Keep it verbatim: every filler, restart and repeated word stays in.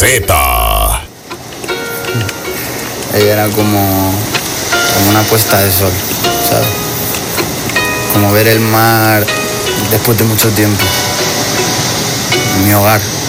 Z. Ella era como, como una puesta de sol, ¿sabes? Como ver el mar después de mucho tiempo. En mi hogar.